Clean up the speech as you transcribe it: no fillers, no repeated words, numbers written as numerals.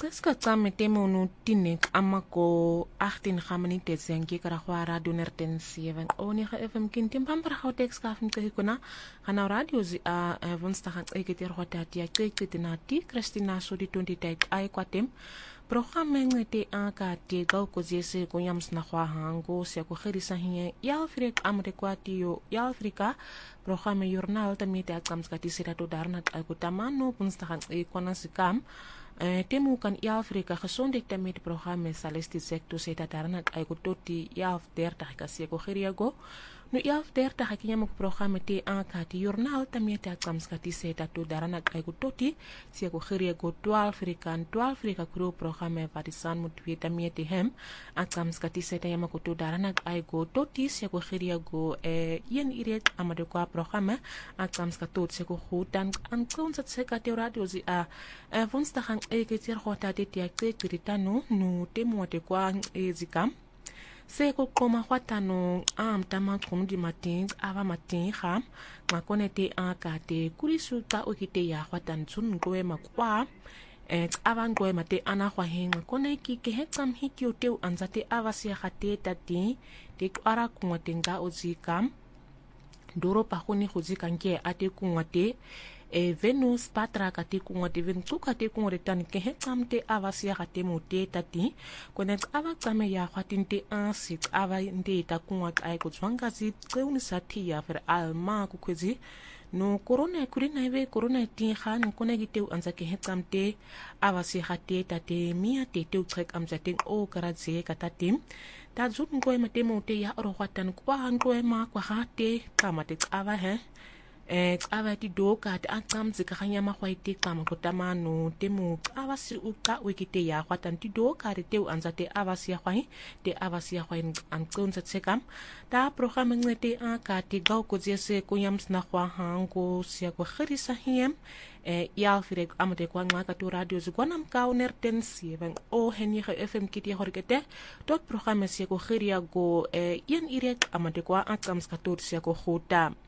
Xiska tsame temo no tinek amako 18 gaminute senki karagwa radio nerten 7 onige FM kintim pampar houtex kafim kuna gana radio zi a woensdag aan eketer hotati ya keketinati Christina so di 20 tijd ai kwatem programme ngete akati gau kozese konyams na kwa hango sia ko gerisa hiye ya Afrika amrekwati yo ya Afrika programme journal tamite akams kati sira to darnat akutamano woensdag aan ekwana sikam temu kan ya Afrika gesondheid met programme salesti sector seta darnat aikutoti ya 30 kasi ko geriago no ya 30 hakinya mo programme te akati journal tamite akams kati seta to darnat aikutoti sia ko geriago 12 Afrika kro programme partisan mutwi tamite hem akams kati seta ya makuto darnat aigo toti sia ko geriago yen iret amade kwa programme akams katot sia ko hutan an konsat sekate radio zi a woensdag aan eketer hota dit ya kritano no temu te kwa ezikam se ko koma hwatano tama tunu di matin ava matin ha makonete akate kurisuka okite ya hwatan tsun ngoe makwa ava ngoe mate ana hwa henga kone ki ke hetsam hitio teu anzate ava sia khate tati te kwara kungotenga ozikam doro pakuni khuzikanke ate kungwate Venus patra kati kungote ventu kati kungoretan ke hecamte avasia kate mote tati konet ava kame ya kwatinte ansit ava nde ta kungat ai kutswangazi tseunisati ya fer alma kukwezi no corona kurina eve corona tin khan kone giteu anzake hecamte avasia kate tate mia te teu trek amzating o karadze katatim ta zut ngoe mate mote ya rohwatan kwa ngoe ma kwa hate kamate ava he ava ti doka te atsamzi kanya mahwaite kama kotamano temu ava si uka wikite ya kwatan ti doka te anzate ava si hwai te ava si hwai ankonza tsekam ta programme ngete akati gau kozese kunyams na kwa hango sia ko gerisa hiem ya firek amate kwa ngaka tu radio zikwanam kauner ten 7 o henige FM kiti horkete tot programme sia ko geria go yen irek amate kwa atsams katot sia ko khota